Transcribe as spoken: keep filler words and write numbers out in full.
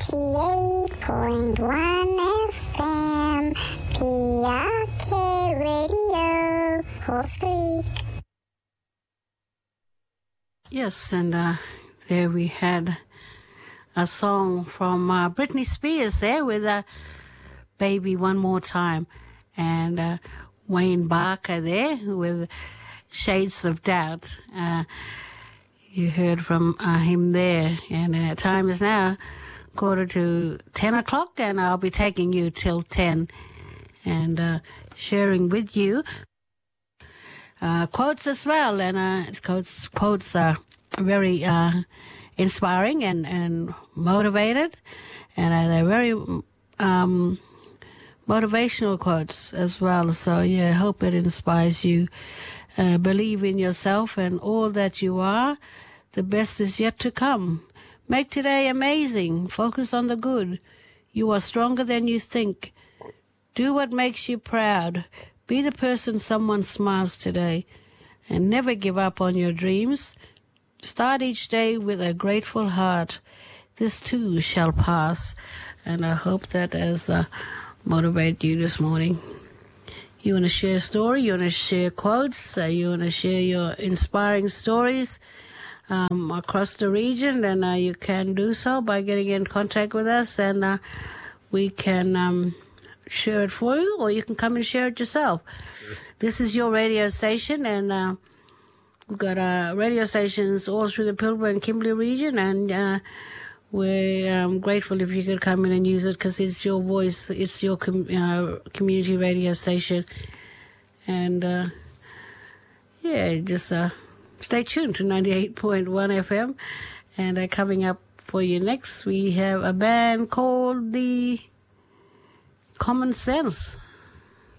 ninety-eight point one F M, P R K Radio, Halls Creek. Yes, and uh, there we had a song from uh, Britney Spears there with uh, Baby One More Time, and uh, Wayne Barker there with Shades of Doubt. Uh, you heard from uh, him there, and uh, time is now quarter to ten o'clock, and I'll be taking you till ten and uh, sharing with you uh, quotes as well, and uh, quotes, quotes are very uh, inspiring and, and motivated, and uh, they're very um, motivational quotes as well. So yeah, I hope it inspires you. Uh, believe in yourself and all that you are. The best is yet to come. Make today amazing. Focus on the good. You are stronger than you think. Do what makes you proud. Be the person someone smiles today. And never give up on your dreams. Start each day with a grateful heart. This too shall pass. And I hope that has uh, motivated you this morning. You want to share a story? You want to share quotes? Uh, you want to share your inspiring stories um, across the region? Then uh, you can do so by getting in contact with us, and uh, we can um, share it for you, or you can come and share it yourself. This is your radio station, and uh, we've got uh, radio stations all through the Pilbara and Kimberley region, and uh, we're um, grateful if you could come in and use it, because it's your voice, it's your com- uh, community radio station. And, uh, yeah, just uh, stay tuned to ninety-eight point one F M. And uh, coming up for you next, we have a band called The Common Sense.